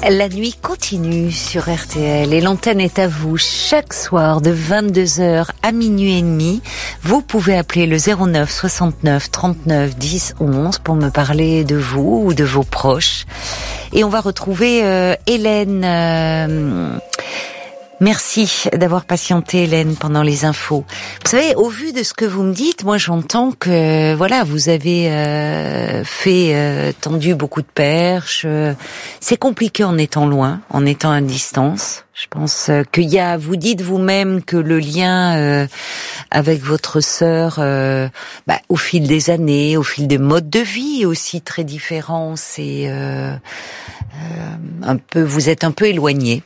La nuit continue sur RTL et l'antenne est à vous chaque soir de 22h à minuit et demi. Vous pouvez appeler le 09 69 39 10 11 pour me parler de vous ou de vos proches. Et on va retrouver Hélène. Merci d'avoir patienté, Hélène, pendant les infos. Vous savez, au vu de ce que vous me dites, moi j'entends que voilà, vous avez tendu beaucoup de perches. C'est compliqué en étant loin, en étant à distance. Je pense qu'il y a, vous dites vous-même que le lien avec votre sœur, au fil des années, au fil des modes de vie aussi très différents, c'est vous êtes un peu éloignés.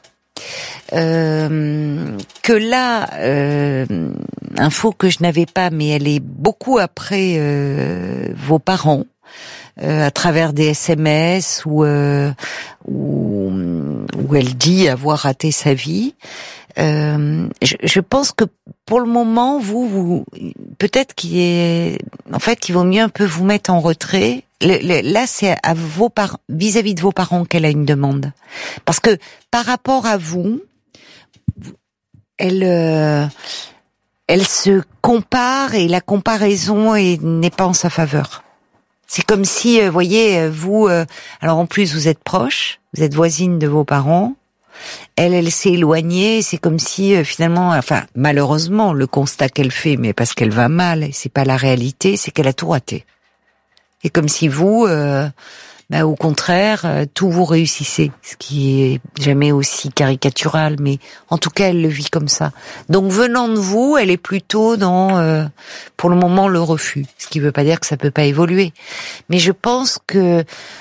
Que là, info que je n'avais pas, mais elle est beaucoup après vos parents, à travers des SMS où elle dit avoir raté sa vie. Je pense que pour le moment, vous peut-être il vaut mieux un peu vous mettre en retrait. Là, c'est à vos parents, vis-à-vis de vos parents qu'elle a une demande, parce que par rapport à vous, elle se compare et la comparaison n'est pas en sa faveur. C'est comme si, voyez, vous, alors en plus vous êtes proche, vous êtes voisine de vos parents. Elle s'est éloignée, c'est comme si finalement, malheureusement, le constat qu'elle fait, mais parce qu'elle va mal, et c'est pas la réalité, c'est qu'elle a tout raté. Et comme si vous, au contraire, tout vous réussissez, ce qui est jamais aussi caricatural, mais en tout cas, elle le vit comme ça. Donc, venant de vous, elle est plutôt dans, pour le moment, le refus, ce qui veut pas dire que ça peut pas évoluer. Mais je pense que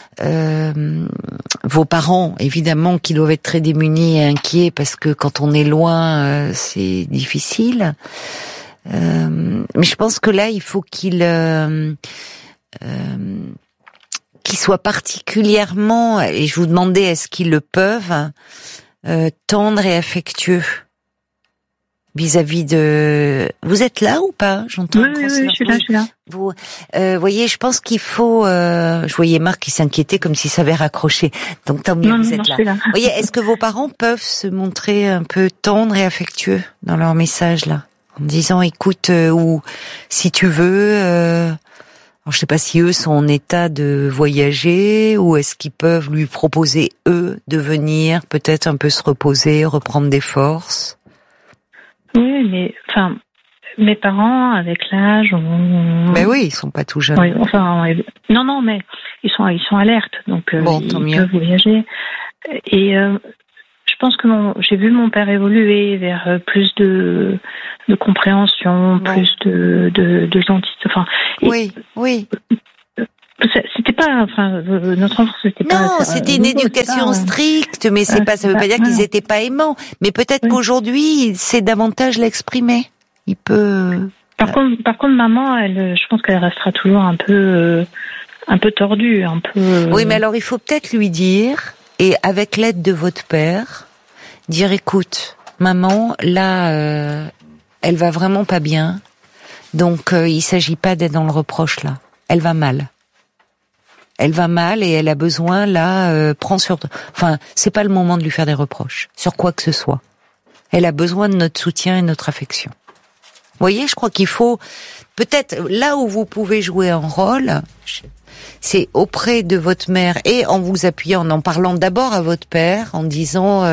vos parents, évidemment, qui doivent être très démunis et inquiets, parce que quand on est loin, c'est difficile. Mais je pense que là, il faut qu'ils soient particulièrement, et je vous demandais est-ce qu'ils le peuvent, tendres et affectueux vis-à-vis de... Vous êtes là ou pas? J'entends. Oui, je suis là. Vous voyez, je pense qu'il faut... je voyais Marc qui s'inquiétait comme s'il savait raccrocher. Donc tant mieux, vous êtes là. Vous voyez, est-ce que vos parents peuvent se montrer un peu tendres et affectueux dans leur message là, en disant écoute, ou si tu veux... Alors, je sais pas si eux sont en état de voyager ou est-ce qu'ils peuvent lui proposer, eux, de venir, peut-être un peu se reposer, reprendre des forces. Oui, mais mes parents, avec l'âge, Mais oui, ils sont pas tout jeunes. Oui, non, mais ils sont alertes, donc ils peuvent voyager. Et je pense que j'ai vu mon père évoluer vers plus de compréhension, plus de gentillesse. Oui. C'était pas, notre enfance, c'était pas. Non, c'était une éducation stricte, mais ça veut pas dire qu'ils étaient pas aimants. Mais peut-être qu'aujourd'hui, c'est davantage l'exprimer. Il peut. Par contre, maman, je pense qu'elle restera toujours un peu tordue, un peu. Oui, mais alors il faut peut-être lui dire, et avec l'aide de votre père, dire écoute, maman, là, elle va vraiment pas bien. Donc, il s'agit pas d'être dans le reproche, là. Elle va mal. Elle va mal et elle a besoin, là, c'est pas le moment de lui faire des reproches. Sur quoi que ce soit. Elle a besoin de notre soutien et de notre affection. Vous voyez, je crois qu'il faut, peut-être, là où vous pouvez jouer un rôle, c'est auprès de votre mère et en vous appuyant, en parlant d'abord à votre père, en disant,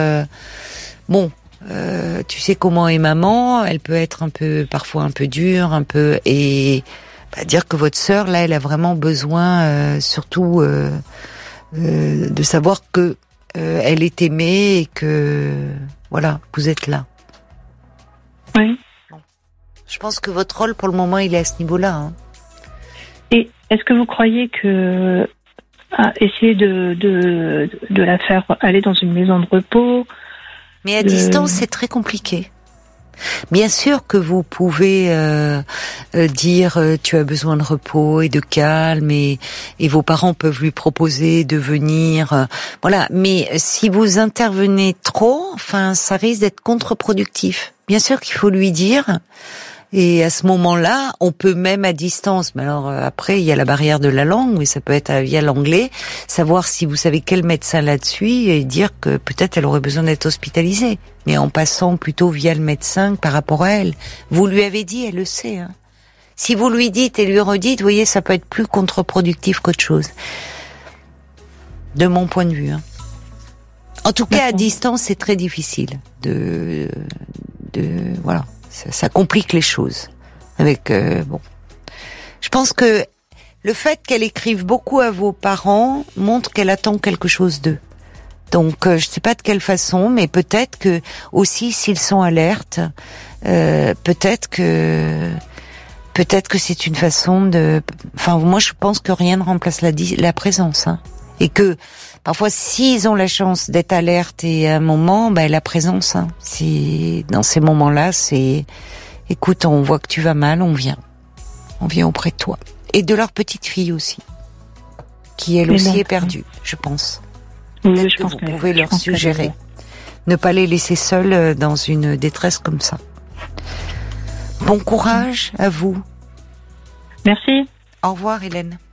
tu sais comment est maman, elle peut être parfois un peu dure, et dire que votre sœur, là, elle a vraiment besoin, surtout, de savoir que elle est aimée et que, voilà, vous êtes là. Oui. Je pense que votre rôle, pour le moment, il est à ce niveau-là. Hein. Et est-ce que vous croyez que essayer de la faire aller dans une maison de repos... Mais à distance, c'est très compliqué. Bien sûr que vous pouvez dire tu as besoin de repos et de calme et vos parents peuvent lui proposer de venir, voilà. Mais si vous intervenez trop, ça risque d'être contre-productif. Bien sûr qu'il faut lui dire Et à ce moment-là, on peut même à distance, mais alors après il y a la barrière de la langue, mais ça peut être via l'anglais, savoir si vous savez quel médecin là-dessus et dire que peut-être elle aurait besoin d'être hospitalisée, mais en passant plutôt via le médecin par rapport à elle. Vous lui avez dit, elle le sait. Hein. Si vous lui dites et lui redites, vous voyez, ça peut être plus contre-productif qu'autre chose. De mon point de vue. Hein. En tout cas, à distance, c'est très difficile voilà. Ça complique les choses. Avec bon, je pense que le fait qu'elle écrive beaucoup à vos parents montre qu'elle attend quelque chose d'eux. Donc, je sais pas de quelle façon, mais peut-être que aussi s'ils sont alertes, peut-être que c'est une façon de. Enfin, moi, je pense que rien ne remplace la présence, hein, et que parfois, s'ils ont la chance d'être alertes et à un moment, la présence, hein, c'est dans ces moments-là, c'est écoute, on voit que tu vas mal, on vient auprès de toi et de leur petite fille aussi, qui elle aussi est perdue, je pense. Oui, je pense que vous pouvez leur suggérer, ne pas les laisser seuls dans une détresse comme ça. Bon courage à vous. Merci. Au revoir, Hélène.